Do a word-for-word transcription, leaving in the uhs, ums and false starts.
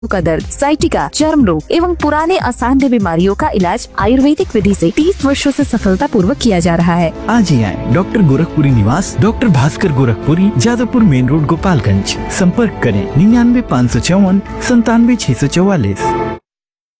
का दर्द, साइटिका, चर्म रोग एवं पुराने असाध्य बीमारियों का इलाज आयुर्वेदिक विधि से तीस वर्षों से सफलता पूर्वक किया जा रहा है। आज ही आए डॉक्टर गोरखपुरी निवास, doctor Bhaskar Gorakhpuri, Jadavpur main road, Gopalganj. संपर्क करें निन्यानवे पाँच सौ चौवन संतानवे छह सौ चौवालीस।